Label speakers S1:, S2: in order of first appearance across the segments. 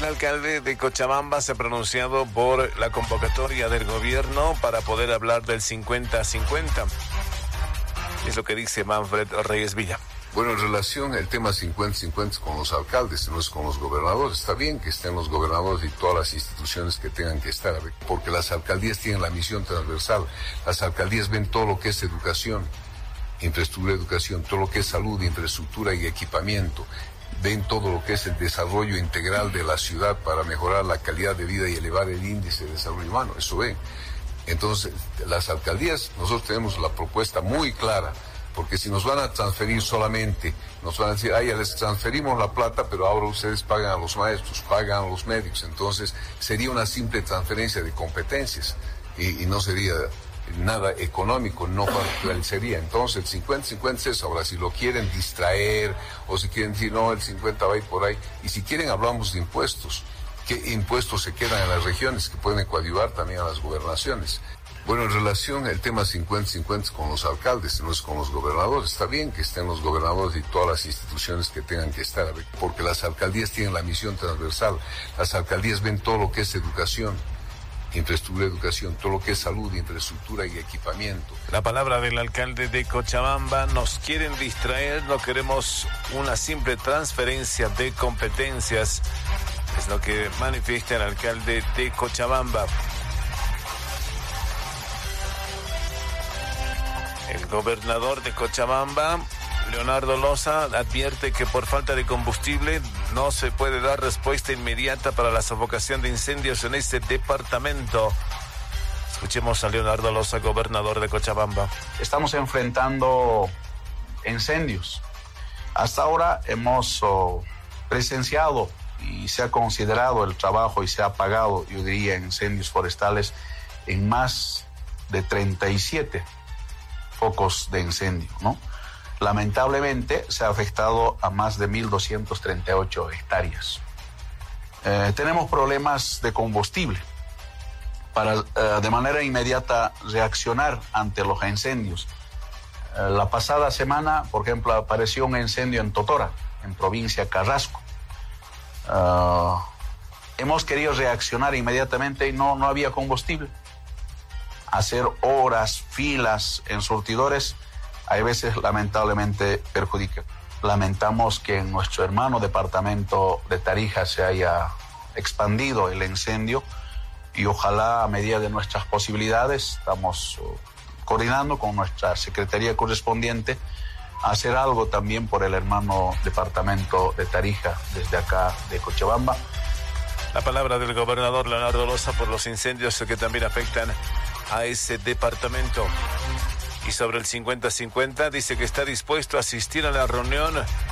S1: El alcalde de Cochabamba se ha pronunciado por la convocatoria del gobierno para poder hablar del 50-50. Es lo que dice Manfred Reyes Villa.
S2: Bueno, en relación al tema 50-50 con los alcaldes, no es con los gobernadores. Está bien que estén los gobernadores y todas las instituciones que tengan que estar, porque las alcaldías tienen la misión transversal. Las alcaldías ven todo lo que es educación, infraestructura de educación, todo lo que es salud, infraestructura y equipamiento. Ven todo lo que es el desarrollo integral de la ciudad para mejorar la calidad de vida y elevar el índice de desarrollo humano. Eso ven. Entonces, las alcaldías, nosotros tenemos la propuesta muy clara. Porque si nos van a transferir solamente, nos van a decir, ya les transferimos la plata, pero ahora ustedes pagan a los maestros, pagan a los médicos. Entonces, sería una simple transferencia de competencias y no sería nada económico, no sería. Entonces, el 50-50 es eso. Ahora, si lo quieren distraer o si quieren decir, no, el 50 va a ir por ahí. Y si quieren, hablamos de impuestos. ¿Qué impuestos se quedan en las regiones que pueden coadyuvar también a las gobernaciones? Bueno, en relación al tema 50-50 con los alcaldes, no es con los gobernadores. Está bien que estén los gobernadores y todas las instituciones que tengan que estar, porque las alcaldías tienen la misión transversal. Las alcaldías ven todo lo que es educación, infraestructura de educación, todo lo que es salud, infraestructura y equipamiento.
S1: La palabra del alcalde de Cochabamba: nos quieren distraer, no queremos una simple transferencia de competencias. Es lo que manifiesta el alcalde de Cochabamba. El gobernador de Cochabamba, Leonardo Loza, advierte que por falta de combustible no se puede dar respuesta inmediata para la sofocación de incendios en este departamento. Escuchemos a Leonardo Loza, gobernador de Cochabamba.
S3: Estamos enfrentando incendios. Hasta ahora hemos presenciado y se ha considerado el trabajo y se ha apagado, yo diría, incendios forestales en más de 37 focos de incendio, ¿no? Lamentablemente se ha afectado a más de 1.238 hectáreas. Tenemos problemas de combustible para de manera inmediata reaccionar ante los incendios. La pasada semana, por ejemplo, apareció un incendio en Totora, en provincia Carrasco. Hemos querido reaccionar inmediatamente y no había combustible. Hacer horas, filas en surtidores, a veces lamentablemente perjudica. Lamentamos que en nuestro hermano departamento de Tarija se haya expandido el incendio y ojalá, a medida de nuestras posibilidades, estamos coordinando con nuestra secretaría correspondiente a hacer algo también por el hermano departamento de Tarija, desde acá de Cochabamba.
S1: La palabra del gobernador Leonardo Loza por los incendios que también afectan a ese departamento. Y sobre el 50-50 dice que está dispuesto a asistir a la reunión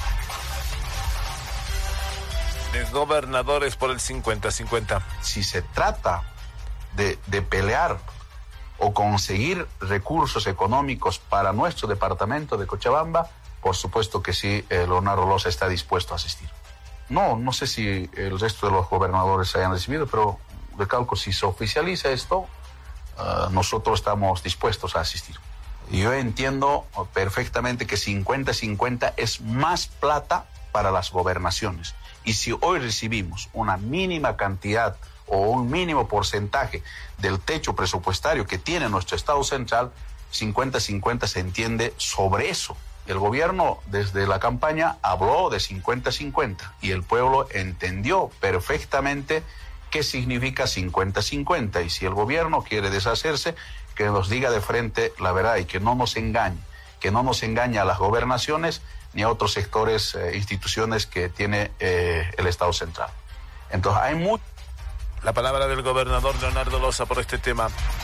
S1: de gobernadores por el 50-50.
S3: Si se trata de pelear o conseguir recursos económicos para nuestro departamento de Cochabamba, por supuesto que sí, Leonardo Loza está dispuesto a asistir. No sé si el resto de los gobernadores se hayan recibido, pero recalco, si se oficializa esto, nosotros estamos dispuestos a asistir. Yo entiendo perfectamente que 50-50 es más plata para las gobernaciones. Y si hoy recibimos una mínima cantidad o un mínimo porcentaje del techo presupuestario que tiene nuestro Estado central, 50-50 se entiende sobre eso. El gobierno desde la campaña habló de 50-50 y el pueblo entendió perfectamente qué significa 50-50. Y si el gobierno quiere deshacerse, que nos diga de frente la verdad y que no nos engañe a las gobernaciones ni a otros sectores, instituciones que tiene el Estado central. Entonces hay mucho.
S1: La palabra del gobernador Leonardo Loza por este tema.